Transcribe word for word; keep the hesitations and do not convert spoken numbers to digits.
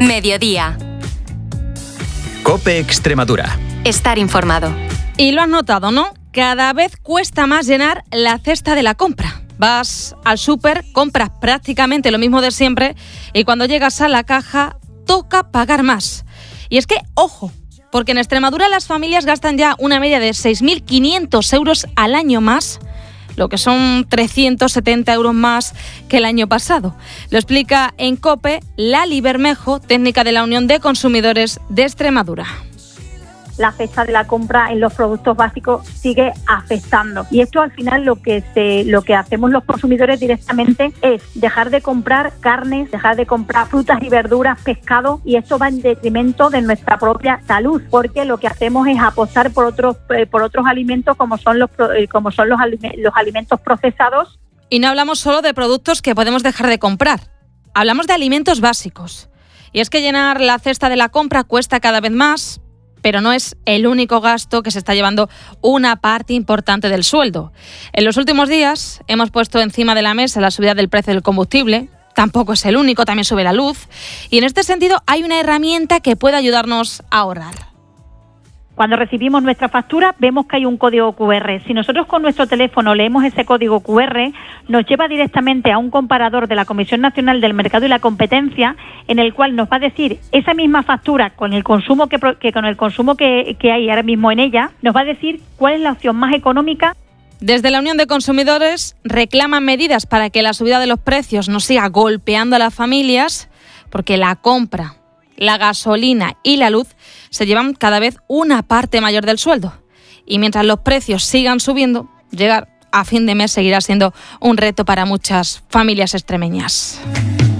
Mediodía. COPE Extremadura. Estar informado. Y lo has notado, ¿no? Cada vez cuesta más llenar la cesta de la compra. Vas al súper, compras prácticamente lo mismo de siempre y cuando llegas a la caja toca pagar más. Y es que, ojo, porque en Extremadura las familias gastan ya una media de seis mil quinientos euros al año más, lo que son trescientos setenta euros más que el año pasado. Lo explica en COPE Lali Bermejo, técnica de la Unión de Consumidores de Extremadura. La cesta de la compra en los productos básicos sigue afectando. Y esto al final lo que se, lo que hacemos los consumidores directamente es dejar de comprar carnes, dejar de comprar frutas y verduras, pescado, y esto va en detrimento de nuestra propia salud, porque lo que hacemos es apostar por otros eh, por otros alimentos como son los eh, como son los, los alimentos procesados. Y no hablamos solo de productos que podemos dejar de comprar. Hablamos de alimentos básicos. Y es que llenar la cesta de la compra cuesta cada vez más, pero no es el único gasto que se está llevando una parte importante del sueldo. En los últimos días hemos puesto encima de la mesa la subida del precio del combustible. Tampoco es el único, también sube la luz. Y en este sentido hay una herramienta que puede ayudarnos a ahorrar. Cuando recibimos nuestra factura, vemos que hay un código cu erre. Si nosotros con nuestro teléfono leemos ese código cu erre, nos lleva directamente a un comparador de la Comisión Nacional del Mercado y la Competencia, en el cual nos va a decir esa misma factura con el consumo que, que con el consumo que, que hay ahora mismo en ella, nos va a decir cuál es la opción más económica. Desde la Unión de Consumidores reclaman medidas para que la subida de los precios no siga golpeando a las familias, porque la compra, la gasolina y la luz se llevan cada vez una parte mayor del sueldo. Y mientras los precios sigan subiendo, llegar a fin de mes seguirá siendo un reto para muchas familias extremeñas.